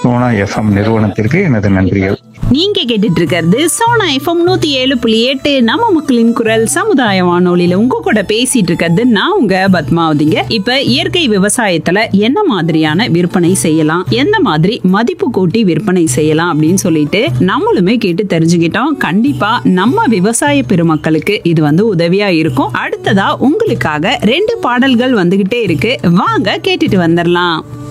Sona FM நிறுவனத்திற்கு எனது நன்றிகள். நீங்க கேட்டுட்டு இருக்கிறது சோனா எஃப்எம் 107.8 நம்ம மக்களின் குரல் சமுதாய வானொலியில உங்க கூட பேசிட்டு இருக்கிறது நான் உங்க பத்மாவதிங்க. இப்ப இயற்கை விவசாயத்துல என்ன மாதிரியான விற்பனை செய்யலாம், எந்த மாதிரி மதிப்பு கூட்டி விற்பனை செய்யலாம் அப்படின்னு சொல்லிட்டு நம்மளுமே கேட்டு தெரிஞ்சுக்கிட்டோம். கண்டிப்பா நம்ம விவசாய பெருமக்களுக்கு இது உதவியா இருக்கும். அடுத்ததா உங்களுக்காக 2 பாடல்கள் வந்துகிட்டே இருக்கு, வாங்க கேட்டுட்டு வந்துடலாம்.